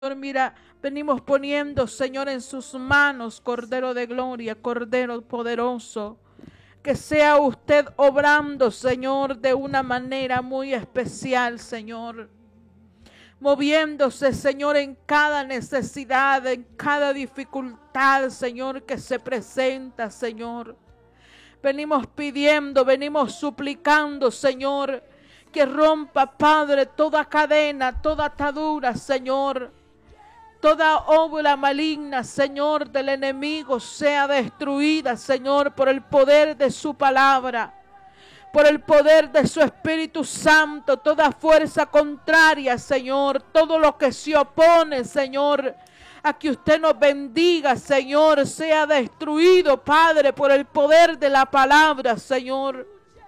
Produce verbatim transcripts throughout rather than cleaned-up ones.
Mira, venimos poniendo, Señor, en sus manos, Cordero de gloria, Cordero poderoso. Que sea usted obrando, Señor, de una manera muy especial, Señor. Moviéndose, Señor, en cada necesidad, en cada dificultad, Señor, que se presenta, Señor. Venimos pidiendo, venimos suplicando, Señor, que rompa, Padre, toda cadena, toda atadura, Señor. Toda obra maligna, Señor, del enemigo sea destruida, Señor, por el poder de su palabra, por el poder de su Espíritu Santo. Toda fuerza contraria, Señor, todo lo que se opone, Señor, a que usted nos bendiga, Señor, sea destruido, Padre, por el poder de la palabra, Señor.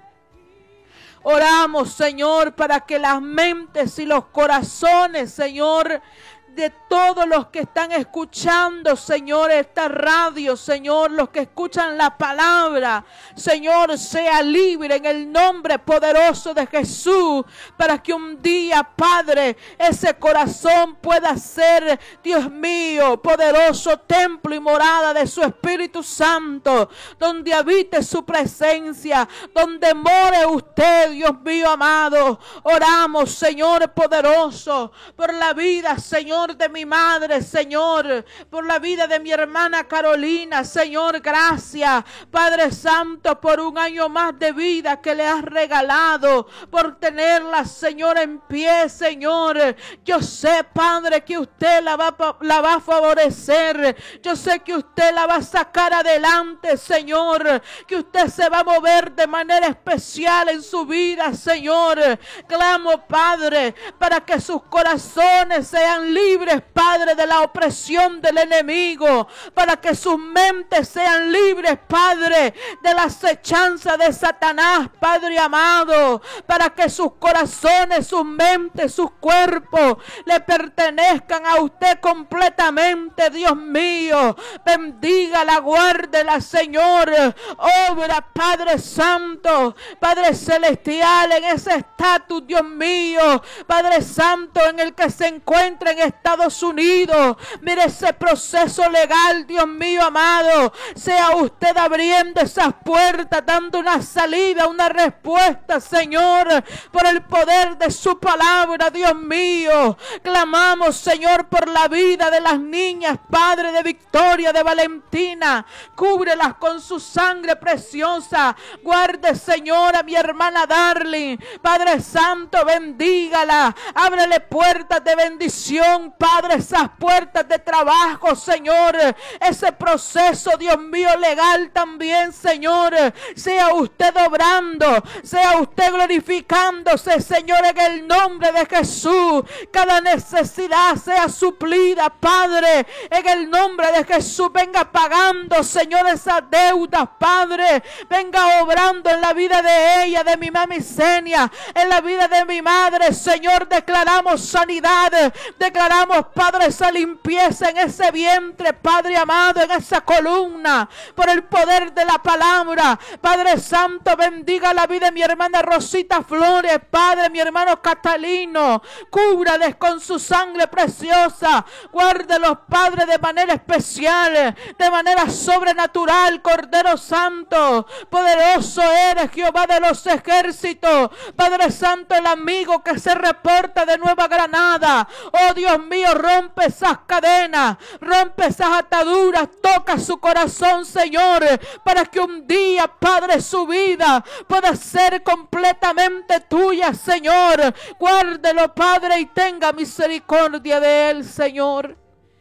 Oramos, Señor, para que las mentes y los corazones, Señor, de todos los que están escuchando, Señor, esta radio, Señor, los que escuchan la palabra, Señor, sea libre en el nombre poderoso de Jesús, para que un día, Padre, ese corazón pueda ser, Dios mío, poderoso templo y morada de su Espíritu Santo, donde habite su presencia, donde more usted, Dios mío amado. Oramos, Señor poderoso, por la vida, Señor, de mi madre, Señor, por la vida de mi hermana Carolina, Señor, gracias, Padre Santo, por un año más de vida que le has regalado, por tenerla, Señor, en pie, Señor. Yo sé, Padre, que usted la va, la va a favorecer, yo sé que usted la va a sacar adelante, Señor, que usted se va a mover de manera especial en su vida, Señor. Clamo, Padre, para que sus corazones sean libres, Padre, de la opresión del enemigo, para que sus mentes sean libres, Padre, de la acechanza de Satanás, Padre amado, para que sus corazones, sus mentes, sus cuerpos le pertenezcan a usted completamente, Dios mío. Bendígala, guárdela, Señor. Obra, Padre Santo, Padre Celestial, en ese estatus, Dios mío, Padre Santo, en el que se encuentra en Estados Unidos. Mire ese proceso legal, Dios mío amado. Sea usted abriendo esas puertas, dando una salida, una respuesta, Señor, por el poder de su palabra, Dios mío. Clamamos, Señor, por la vida de las niñas, Padre, de Victoria, de Valentina. Cúbrelas con su sangre preciosa. Guarde, Señor, a mi hermana Darling. Padre Santo, bendígala. Ábrele puertas de bendición, Padre, esas puertas de trabajo, Señor, ese proceso, Dios mío, legal también, Señor, sea usted obrando, sea usted glorificándose, Señor, en el nombre de Jesús. Cada necesidad sea suplida, Padre, en el nombre de Jesús. Venga pagando, Señor, esas deudas, Padre, venga obrando en la vida de ella, de mi mami Senia, en la vida de mi madre, Señor. Declaramos sanidad, declaramos, Padre, esa limpieza en ese vientre, Padre amado, en esa columna, por el poder de la palabra. Padre Santo, bendiga la vida de mi hermana Rosita Flores, Padre, mi hermano Catalino, cúbrales con su sangre preciosa, guárdelos, Padre, de manera especial, de manera sobrenatural. Cordero Santo, poderoso eres, Jehová de los ejércitos. Padre Santo, el amigo que se reporta de Nueva Granada, oh Dios mío, rompe esas cadenas, rompe esas ataduras, toca su corazón, Señor, para que un día, Padre, su vida pueda ser completamente tuya, Señor. Guárdelo, Padre, y tenga misericordia de él, Señor.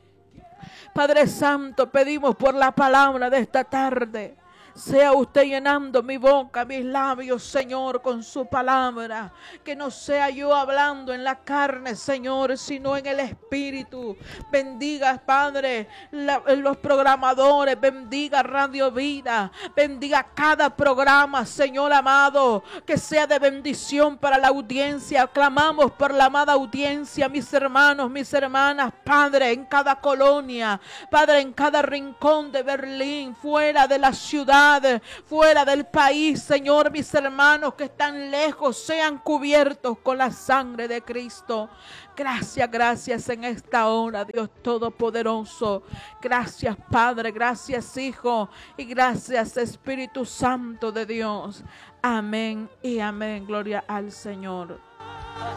Padre Santo, pedimos por la palabra de esta tarde. Sea usted llenando mi boca, mis labios, Señor, con su palabra. Que no sea yo hablando en la carne, Señor, sino en el Espíritu. Bendiga, Padre, la, los programadores. Bendiga Radio Vida. Bendiga cada programa, Señor amado. Que sea de bendición para la audiencia. Clamamos por la amada audiencia, mis hermanos, mis hermanas, Padre, en cada colonia. Padre, en cada rincón de Berlín, fuera de la ciudad. ciudad, fuera del país, Señor, mis hermanos que están lejos sean cubiertos con la sangre de Cristo. Gracias, gracias en esta hora, Dios Todopoderoso. Gracias, Padre, gracias, Hijo, y gracias, Espíritu Santo de Dios. Amén y amén. Gloria al Señor.